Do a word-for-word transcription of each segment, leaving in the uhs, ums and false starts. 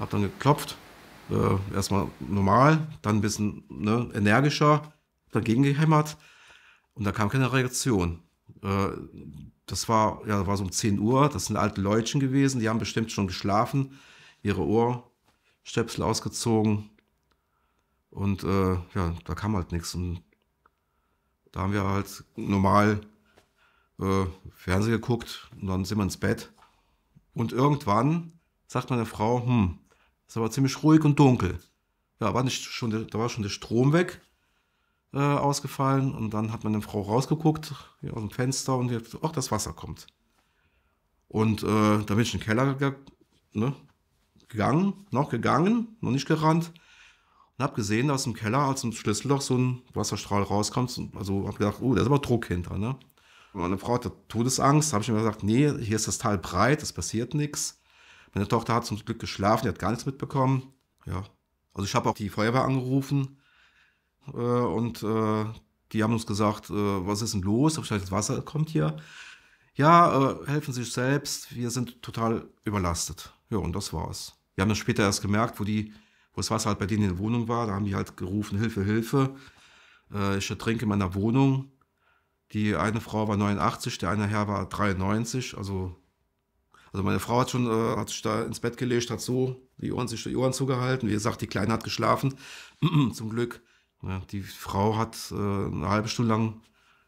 Hab dann geklopft. Äh, erstmal normal, dann ein bisschen ne, energischer, dagegen gehämmert und da kam keine Reaktion. Äh, das war, ja, war so um zehn Uhr, das sind alte Leutchen gewesen, die haben bestimmt schon geschlafen, ihre Ohrstöpsel ausgezogen und äh, ja, da kam halt nichts. Und da haben wir halt normal äh, Fernsehen geguckt und dann sind wir ins Bett. Und irgendwann sagt meine Frau, hm, ist aber ziemlich ruhig und dunkel. Ja, war nicht schon, der- da war schon der Strom weg, äh, ausgefallen und dann hat meine Frau rausgeguckt ja, aus dem Fenster und die hat gesagt, ach, das Wasser kommt. Und äh, da bin ich in den Keller ge ne, gegangen, noch gegangen, noch nicht gerannt und habe gesehen, dass im Keller als im Schlüsselloch so ein Wasserstrahl rauskommt. Also habe gedacht, oh, da ist aber Druck hinter. Ne? Meine Frau hatte Todesangst, habe ich mir gesagt, nee, hier ist das Tal breit, es passiert nichts. Meine Tochter hat zum Glück geschlafen, die hat gar nichts mitbekommen. Ja, also ich habe auch die Feuerwehr angerufen äh, und äh, die haben uns gesagt, äh, was ist denn los? Hab ich gesagt, das Wasser kommt hier. Ja, äh, helfen Sie sich selbst, wir sind total überlastet. Ja, und das war's. Wir haben das später erst gemerkt, wo die, wo das Wasser halt bei denen in der Wohnung war. Da haben die halt gerufen, Hilfe, Hilfe. Äh, ich ertrinke in meiner Wohnung. Die eine Frau war neunundachtzig, der eine Herr war dreiundneunzig. Also, also meine Frau hat schon, äh, hat sich da ins Bett gelegt, hat so die Ohren, sich die Ohren zugehalten. Wie gesagt, die Kleine hat geschlafen, zum Glück. Ja, die Frau hat äh, eine halbe Stunde lang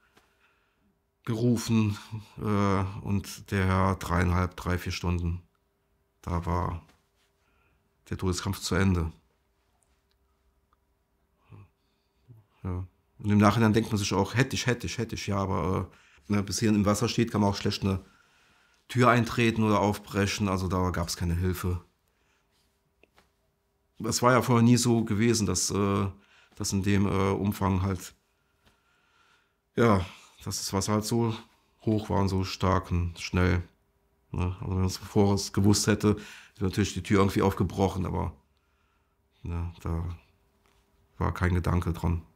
gerufen äh, und der Herr dreieinhalb, drei, vier Stunden. Da war der Todeskampf zu Ende. Ja. Und im Nachhinein denkt man sich auch, hätte ich, hätte ich, hätte ich, ja, aber äh, ne, bis hier im Wasser steht, kann man auch schlecht eine Tür eintreten oder aufbrechen, also da gab es keine Hilfe. Es war ja vorher nie so gewesen, dass äh, das in dem äh, Umfang halt, ja, dass das Wasser halt so hoch war und so stark und schnell. Ne? Also wenn man es bevor es gewusst hätte, wäre natürlich die Tür irgendwie aufgebrochen, aber ne, da war kein Gedanke dran.